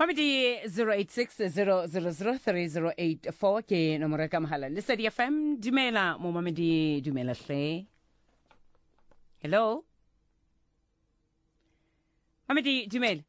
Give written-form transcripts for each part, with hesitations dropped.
Mamedi 0860003084 ke nomoro ka mohala le Lesedi FM. Dumela mo Mamedi, dumela hle. Hello Mamedi, dumela.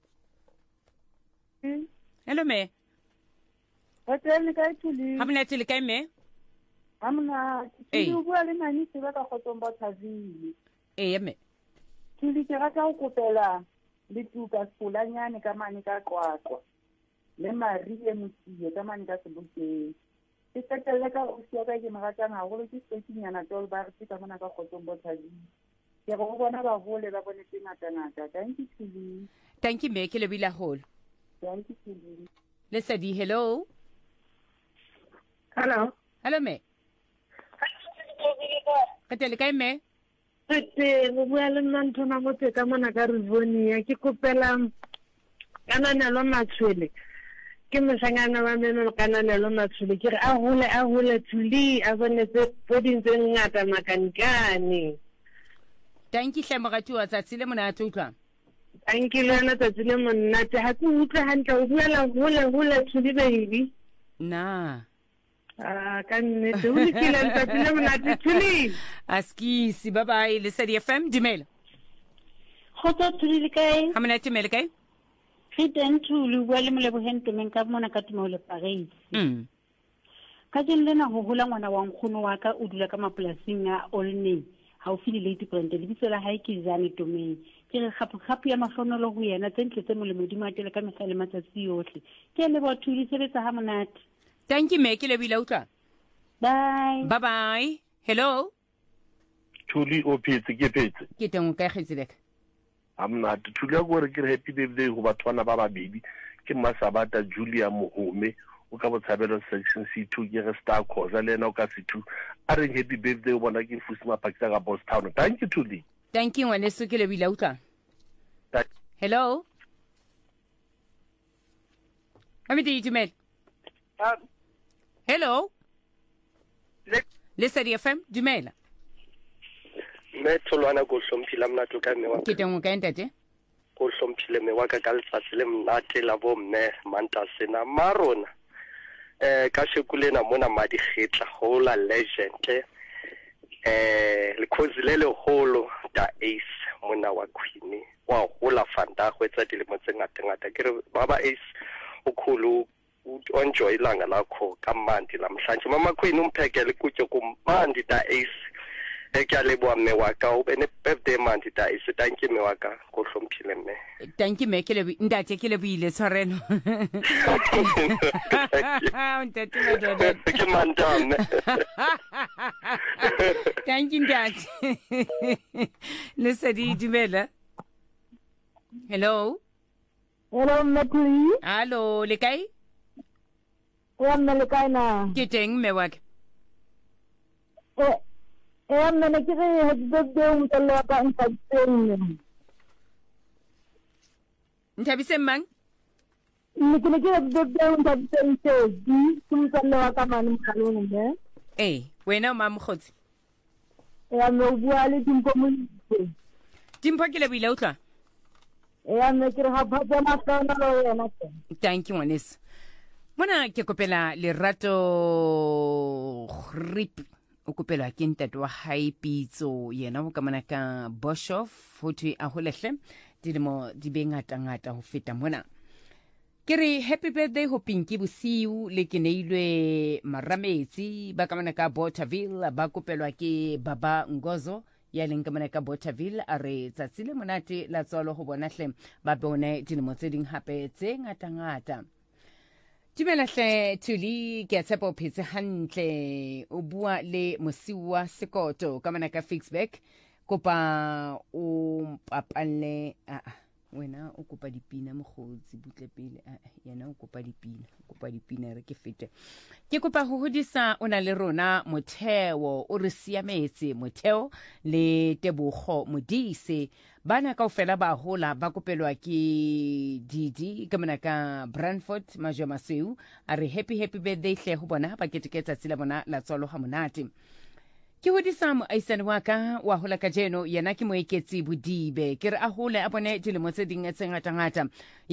Hello me. Hotel ka Thuli. Hamna tile kae me? Amna Thuli o bua le nani se ba ka khotomba Thazile. Me. Thuli ke rata o kopela le tuka skolanyane ka mane ka qwaqwa. Le Marie Mosie ka mane ka sebukeng. Ke tsetela ka o sia ka ke magatang haholo ke setsinyana tol ba re ka mona ka khotomba Thazile. Ke go bona ba hole ba bone ke ngata. Thank you Thuli. Thank you me ke le bila hole. Thank you Thuli. Lesedi hello. Hello me. Katele kae me? Ate mo bua le nna ntona mo te ka mona ka Rivonia ke kopela kananelo matshwele ke mosangana wa meno kananelo matshwele ke re a hole Thuli a bonetse poding tse ngata makankane. Thank you hle mogati wa tsatsi le mona a utlwa. Thank you lana tsatsi le monate ha ke utlwa hantle o buela hole Thuli baby na ka nnete o dikile tsatsi le monate Thuli. Askisi bye bye Lesedi FM dumela. Khotso Thuli le kae? Hamna timela kae? Fiten Thuli bua le Moleboheng Temeng ka mona ka Tumole Parade. Ka lena ho hola ngwana wa nkgono wa ka o dula ka mapolasing a Olney haufi le Lady Brenda le bitso la hae ke Zane Tomeng. Ke re gape ya mafonolo ho yena tsentle tse molemo di matele ka mehla le matsatsi yohle. Ke le ba Thuli sebetsa ha monate. Thank you me ke le bila utlwa. Bye bye. Hello Thuli o phetse ke phetse ke teng ka khitsileka amna Thuli a gore ke happy birthday go batho bana ba babedi ke Masabata Julia Mohome o ka botshabelo section C2 ke re Star Khoza le ena o ka C2 a re happy birthday o bona ke Fusima Pakisa ka Boss Town. Thank you Thuli. Thank you ngwane se ke le bila utlwa. Hello Hamidi dumela. Hello Lesedi FM dumela. Me tholwana go hlomphila mnato ka me wa ke teng ka ntate go hlomphile me wa ka letsatsi le mnate la bo mme Mantasena marona ka shekulena mona madi khitla hola legend le khozile le holo da Ace mona wa Queen wa hola fanta go etsa dilemo tse ngata ke re baba Ace o khulu u enjoy ilanga lakho kamandi lamhlanje mama Queen umphekele kutyo kumandi da Ace ekyalebwa mme wa ka o bene birthday mandi da Ace. Thank you mme wa ka go hlomphile mme. Thank you me ke le ntate ke le buile tshwareno. Ntate madodana ke mandame. Thank you ntate. Lesedi dumela. Hello Mthuli. Hello le kae? O mmele kae na? Ke teng mme wa ka. Mmele ke re happy birthday o motella ka Ntabiseng. Ntabiseng mang? Ke happy birthday o Ntabiseng Tedi ke motella ka mane mkhalong ne. Wena ma mkhotsi. Me bua le Dimpo mo. Dimpo ke le buile utlwa. Me ke re ha phapha na tsana lo yena. Thank you ngwanes. Mona ke kopela Lerato Grip o kopela ke ntate wa hae Pitso yena o ka mona ka Boshoff hothwe a holehle dilemo di be ngata ho feta mona. Ke re happy birthday ho Pinky Bosiu le ke neilwe Marametsi ba ka mona ka Botterville ba kopelwa ke Baba Ngozo ya leng ka mona ka Botterville a re tsatsile monate la tswalo ho bona hle ba bone dilemo tse ding hape tse ngata. Dumela hle Thuli ke tshepa o phetse hantle o bua le Mosiwa Sekoto ka mana ka Fixback kopa o papalle wena o kopa dipina mogotsi butle pele yena o kopa dipina re ke fete ke kopa ho hodisa ona le rona Motheo o re siametse Motheo le Tebogo Modise bana kaofela ba hola ba kopelwa ke Didi ka mona ka Brandford Majomaseu a re happy birthday hle ho bona ba keteketsa tsela bona la tswalo ha monate. Ke hodisa moaisane wa ka wa hola ka jeno yena ke moeketsi Bodibe ke re a hole a bone dilemo tse ding tse ngata